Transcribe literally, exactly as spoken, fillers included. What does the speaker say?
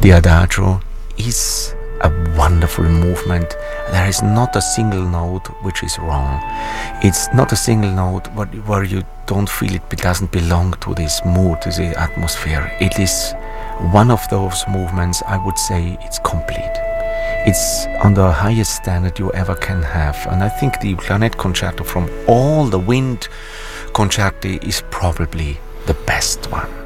The Adagio is a wonderful movement. There is not a single note which is wrong. It's not a single note where you don't feel it doesn't belong to this mood, to the atmosphere. It is one of those movements, I would say, it's complete. It's on the highest standard you ever can have. And I think the Clarinet Concerto from all the wind concerti is probably the best one.